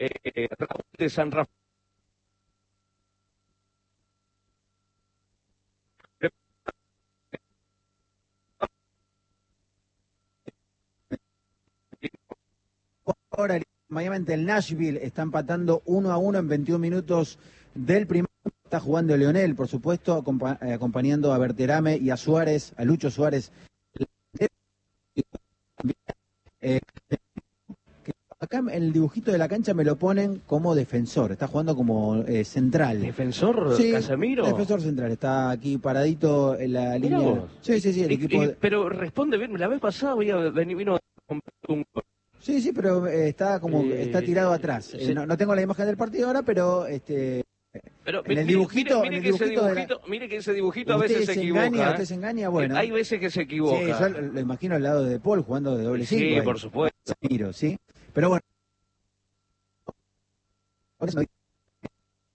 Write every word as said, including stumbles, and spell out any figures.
eh, Raúl de San Rafael. Ahora Miami ante el Nashville está empatando uno a uno en veintiún minutos del primer. Está jugando Leonel, por supuesto, acompa eh, acompañando a Berterame y a Suárez, a Lucho Suárez. Eh, acá en el dibujito de la cancha me lo ponen como defensor, está jugando como eh, central. ¿Defensor Sí, Casemiro? defensor central, está aquí paradito en la Mirá línea. vos. Sí, sí, sí, el Y- equipo. y- de... pero responde bien, la vez pasada había venido vino a comprar un gol. Sí, sí, pero eh, está como Eh, está tirado atrás. Eh, se- no, no tengo la imagen del partido ahora, pero este Pero en mire, el mire, dibujito, mire en el que ese dibujito de la... dibujito, mire que ese dibujito a Usted veces se se engaña, equivoca, usted ¿eh? se engaña, Eh, bueno. Hay veces que se Sí, equivoca. yo lo, lo imagino al lado de Paul jugando de doble Sí, cinco. ahí. por supuesto. Miro, ¿sí? Pero bueno.